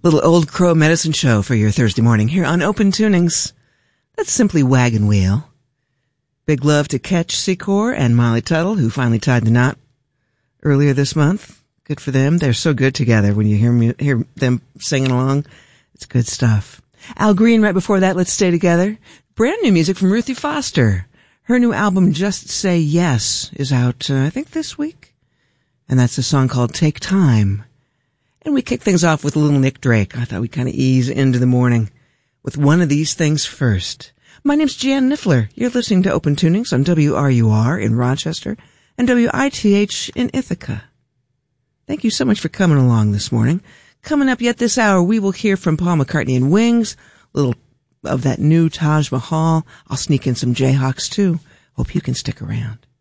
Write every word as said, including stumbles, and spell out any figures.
Little Old Crow medicine show for your Thursday morning here on Open Tunings. That's simply Wagon Wheel. Big love to Ketch Secor and Molly Tuttle, who finally tied the knot earlier this month. Good for them. They're so good together. When you hear me, hear them singing along, it's good stuff. Al Green right before that, Let's Stay Together. Brand new music from Ruthie Foster. Her new album, Just Say Yes, is out, uh, I think, this week. And that's a song called Take Time. And we kick things off with a little Nick Drake. I thought we'd kind of ease into the morning with one of these things first. My name's Jan Niffler. You're listening to Open Tunings on W R U R in Rochester and W I T H in Ithaca. Thank you so much for coming along this morning. Coming up yet this hour, we will hear from Paul McCartney and Wings, a little of that new Taj Mahal. I'll sneak in some Jayhawks too. Hope you can stick around.